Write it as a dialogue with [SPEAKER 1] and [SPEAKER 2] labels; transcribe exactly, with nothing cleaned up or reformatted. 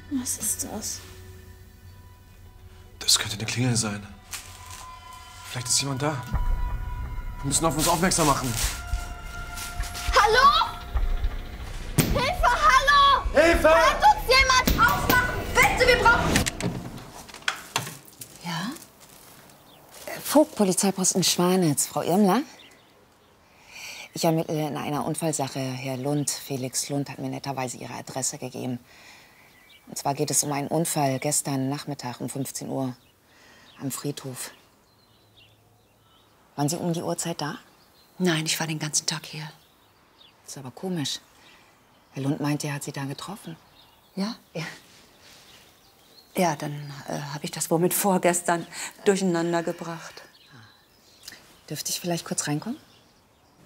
[SPEAKER 1] Was ist das?
[SPEAKER 2] Das könnte eine Klingel sein. Vielleicht ist jemand da. Wir müssen auf uns aufmerksam machen.
[SPEAKER 1] Hallo? Hilfe, hallo!
[SPEAKER 2] Hilfe!
[SPEAKER 1] Kann uns jemand aufmachen? Bitte, wir brauchen...
[SPEAKER 3] Ja? Vogt, Polizeiposten Schwanitz. Frau Irmler? Ich ermittle in einer Unfallsache. Herr Lund, Felix Lund, hat mir netterweise Ihre Adresse gegeben. Und zwar geht es um einen Unfall gestern Nachmittag um fünfzehn Uhr am Friedhof. Waren Sie um die Uhrzeit da?
[SPEAKER 4] Nein, ich war den ganzen Tag hier.
[SPEAKER 3] Das ist aber komisch. Herr Lund meinte, er hat Sie da getroffen.
[SPEAKER 4] Ja?
[SPEAKER 3] Ja.
[SPEAKER 4] Ja, dann äh, habe ich das wohl mit vorgestern durcheinander gebracht.
[SPEAKER 3] Dürfte ich vielleicht kurz reinkommen?